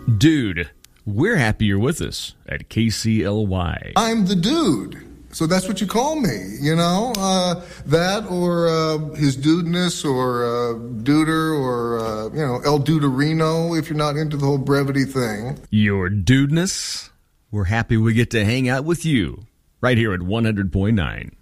Dude, we're happy you're with us at KCLY. I'm the dude. So that's what you call me, you know? That or his dudeness or duder or, El Duderino if you're not into the whole brevity thing. Your dudeness? We're happy we get to hang out with you right here at 100.9.